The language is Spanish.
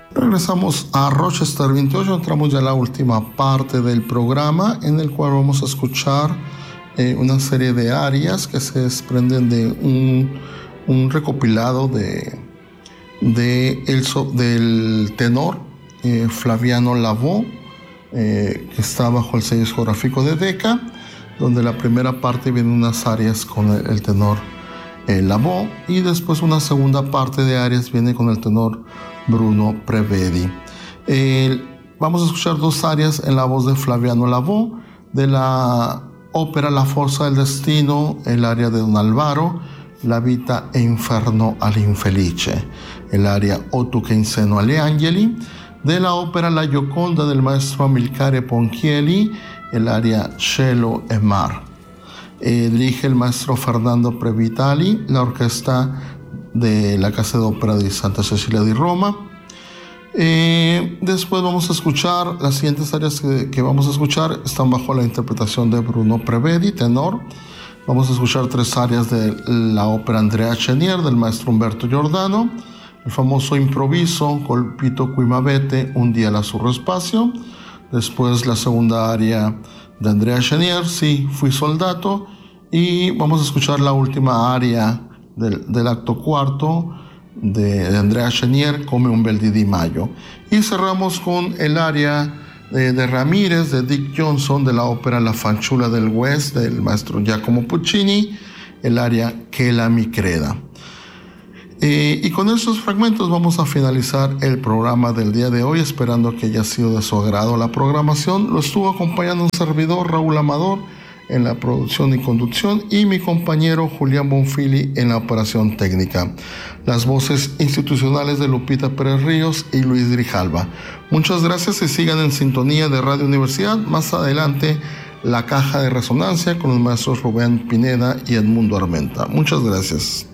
Regresamos a Rochester 28, entramos ya a la última parte del programa en el cual vamos a escuchar una serie de arias que se desprenden de un recopilado del tenor Flaviano Lavaux, que está bajo el sello discográfico de Decca, donde la primera parte viene unas arias con el tenor Lavaux y después una segunda parte de arias viene con el tenor Bruno Prevedi. Vamos a escuchar dos arias en la voz de Flaviano Lavaux de la ópera La Forza del Destino, el aria de Don Alvaro, La vita e inferno all'infelice, el aria O tu che in seno agli angeli, de la ópera La Gioconda del maestro Amilcare Ponchielli, el aria Cielo e Mar. Dirige el maestro Fernando Previtali, la orquesta de la Casa de Ópera de Santa Cecilia di Roma. Después vamos a escuchar las siguientes áreas que vamos a escuchar están bajo la interpretación de Bruno Prevedi, tenor. Vamos a escuchar tres áreas de la ópera Andrea Chenier del maestro Umberto Giordano, el famoso improviso Colpito qui m'avete, Un día l'azzurro spazio. Después la segunda área de Andrea Chenier, Sí, fui soldato. Y vamos a escuchar la última área del acto cuarto de Andrea Chenier, Come un bel dì di maggio. Y cerramos con el área de Ramírez, de Dick Johnson, de la ópera La fanciulla del West, del maestro Giacomo Puccini, el área Che la mi creda. Y con estos fragmentos vamos a finalizar el programa del día de hoy, esperando que haya sido de su agrado la programación. Lo estuvo acompañando un servidor, Raúl Amador, en la producción y conducción, y mi compañero Julián Bonfili en la operación técnica. Las voces institucionales de Lupita Pérez Ríos y Luis Grijalva. Muchas gracias y sigan en sintonía de Radio Universidad. Más adelante, La Caja de Resonancia con los maestros Rubén Pineda y Edmundo Armenta. Muchas gracias.